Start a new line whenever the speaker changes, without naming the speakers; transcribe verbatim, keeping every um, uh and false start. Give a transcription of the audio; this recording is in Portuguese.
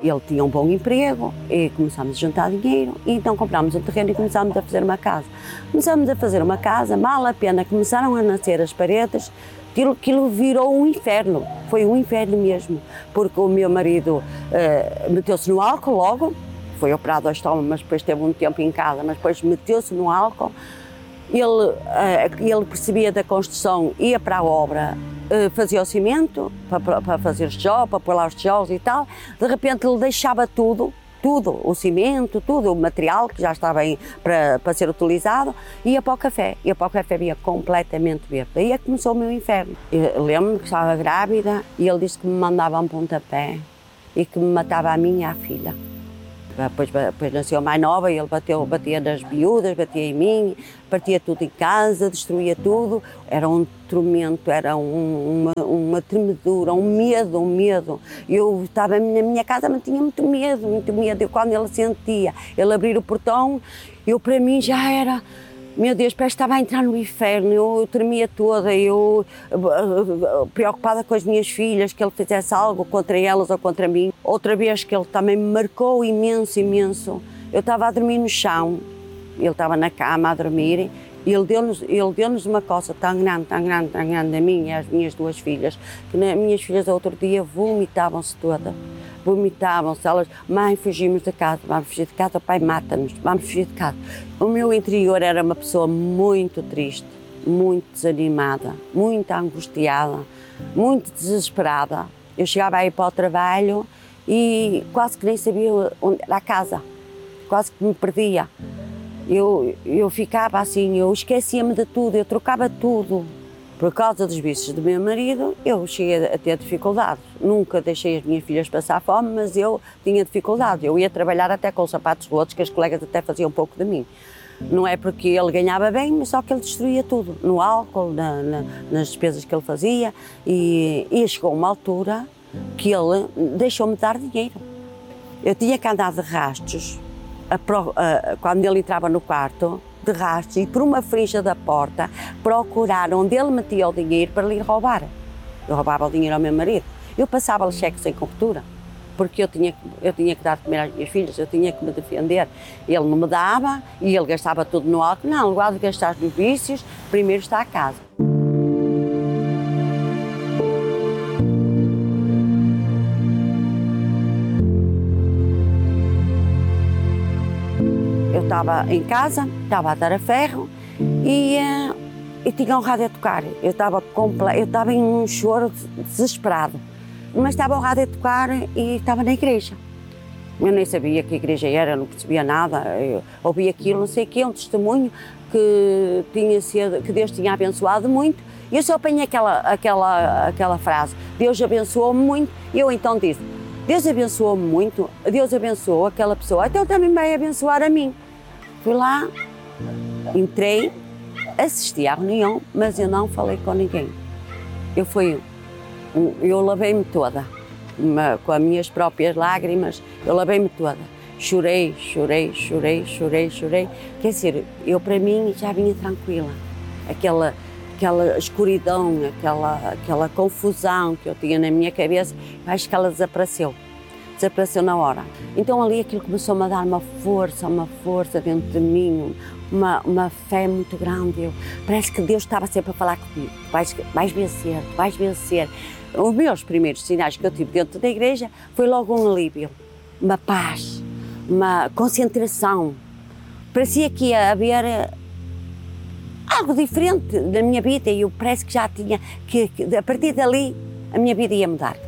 ele tinha um bom emprego e começámos a juntar dinheiro e então comprámos um terreno e começámos a fazer uma casa. Começámos a fazer uma casa, mal a pena, começaram a nascer as paredes, aquilo, aquilo virou um inferno, foi um inferno mesmo, porque o meu marido uh, meteu-se no álcool logo, foi operado ao estômago, mas depois teve um tempo em casa, mas depois meteu-se no álcool, ele, uh, ele percebia da construção, ia para a obra, uh, fazia o cimento, para, para fazer os tijolos, para pôr lá os tijolos e tal, de repente ele deixava tudo, tudo, o cimento, tudo, o material que já estava aí para, para ser utilizado, ia para o café, ia para o café, ia completamente verde. Daí é que começou o meu inferno. Lembro-me que estava grávida e ele disse que me mandava um pontapé e que me matava a mim e a filha. Depois, depois nasceu mais nova e ele bateu, batia nas miúdas, batia em mim, partia tudo em casa, destruía tudo. Era um tormento, era um, uma, uma tremedura, um medo, um medo. Eu estava na minha casa, mas tinha muito medo, muito medo. Eu, quando ele sentia, ele abrir o portão, eu para mim já era... Meu Deus, parece que estava a entrar no inferno, eu tremia toda, eu preocupada com as minhas filhas, que ele fizesse algo contra elas ou contra mim. Outra vez que ele também me marcou imenso, imenso, eu estava a dormir no chão, ele estava na cama a dormir, e ele deu-nos ele deu-nos uma coça tão grande, tão grande, tão grande a mim e às minhas duas filhas, que as minhas filhas outro dia vomitavam-se todas. Vomitavam-se, elas, mãe, fugimos de casa, vamos fugir de casa, o pai mata-nos, vamos fugir de casa. O meu interior era uma pessoa muito triste, muito desanimada, muito angustiada, muito desesperada. Eu chegava aí para o trabalho e quase que nem sabia onde era a casa, quase que me perdia. Eu, eu ficava assim, eu esquecia-me de tudo, eu trocava tudo. Por causa dos vícios do meu marido, eu cheguei a ter dificuldades. Nunca deixei as minhas filhas passar fome, mas eu tinha dificuldades. Eu ia trabalhar até com sapatos rotos, que as colegas até faziam um pouco de mim. Não é porque ele ganhava bem, mas só que ele destruía tudo, no álcool, na, na, nas despesas que ele fazia. E, e chegou uma altura que ele deixou-me dar dinheiro. Eu tinha que andar de rastros, a, a, quando ele entrava no quarto, de rastros, e por uma frincha da porta procurar onde ele metia o dinheiro para lhe roubar. Eu roubava o dinheiro ao meu marido. Eu passava-lhe cheques sem cobertura, porque eu tinha, eu tinha que dar de comer às minhas filhas, eu tinha que me defender. Ele não me dava e ele gastava tudo no álcool. Não, em lugar de gastar nos vícios, primeiro está a casa. Eu estava em casa, estava a dar a ferro e, uh, e tinha um rádio a tocar. Eu estava eu estava em um choro desesperado, mas estava o rádio a tocar e estava na igreja. Eu nem sabia que igreja era, não percebia nada. Eu ouvi aquilo, não sei o quê, um testemunho que, tinha sido, que Deus tinha abençoado muito. E eu só apanhei aquela, aquela, aquela frase, Deus abençoou-me muito. E eu então disse, Deus abençoou-me muito, Deus abençoou aquela pessoa, então também vai abençoar a mim. Fui lá, entrei, assisti à reunião, mas eu não falei com ninguém. Eu fui, eu lavei-me toda, uma, com as minhas próprias lágrimas, eu lavei-me toda. Chorei, chorei, chorei, chorei, chorei. Quer dizer, eu para mim já vinha tranquila. Aquela, aquela escuridão, aquela, aquela confusão que eu tinha na minha cabeça, acho que ela desapareceu. Desapareceu na hora. Então ali aquilo começou-me a dar uma força, uma força dentro de mim, uma, uma fé muito grande. Eu, parece que Deus estava sempre a falar comigo, vais, vais vencer, vais vencer. Os meus primeiros sinais que eu tive dentro da igreja foi logo um alívio, uma paz, uma concentração. Parecia que ia haver algo diferente na minha vida e eu parece que já tinha, que, que a partir dali a minha vida ia mudar.